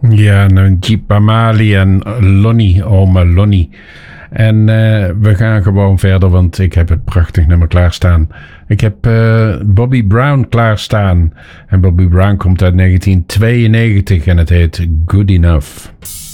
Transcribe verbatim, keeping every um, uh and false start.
Ja, nou, Jeep Amali en Lonnie, oma Lonnie. En uh, we gaan gewoon verder, want ik heb het prachtig nummer klaarstaan. Ik heb uh, Bobby Brown klaarstaan. En Bobby Brown komt uit negentien tweeënnegentig en het heet Good Enough.